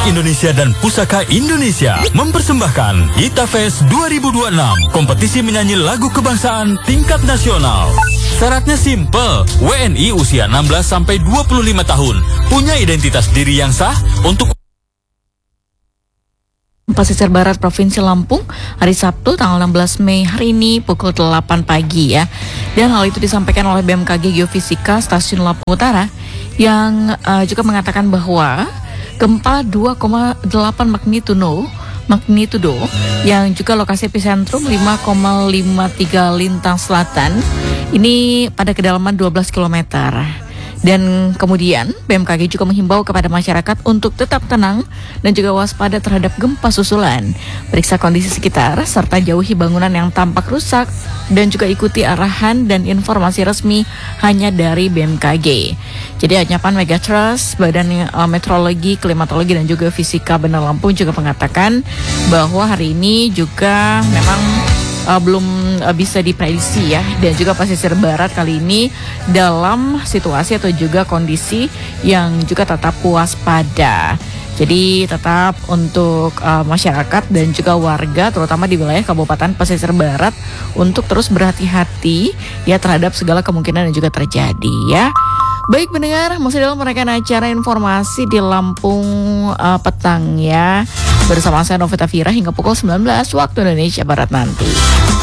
Indonesia dan Pusaka Indonesia mempersembahkan Itafest 2026, kompetisi menyanyi lagu kebangsaan tingkat nasional. Syaratnya simple, WNI usia 16 sampai 25 tahun, punya identitas diri yang sah untuk Pesisir Barat Provinsi Lampung hari Sabtu tanggal 16 Mei hari ini pukul 8 pagi ya. Dan hal itu disampaikan oleh BMKG Geofisika Stasiun Lampung Utara yang juga mengatakan bahwa gempa 2,8 magnitudo yang juga lokasi epicentrum 5,53 lintang selatan ini pada kedalaman 12 km. Dan kemudian BMKG juga menghimbau kepada masyarakat untuk tetap tenang dan juga waspada terhadap gempa susulan. Periksa kondisi sekitar serta jauhi bangunan yang tampak rusak dan juga ikuti arahan dan informasi resmi hanya dari BMKG. Jadi Anyapan Megatrust, Badan Meteorologi, Klimatologi dan juga Fisika Bandar Lampung juga mengatakan bahwa hari ini juga memang belum bisa diprediksi ya, dan juga pesisir barat kali ini dalam situasi atau juga kondisi yang juga tetap waspada. Jadi tetap untuk masyarakat dan juga warga terutama di wilayah Kabupaten Pesisir Barat untuk terus berhati-hati ya terhadap segala kemungkinan yang juga terjadi ya. Baik pendengar, masih dalam rangkaian acara informasi di Lampung petang ya. Bersama saya Novita Fira hingga pukul 19 waktu Indonesia Barat nanti.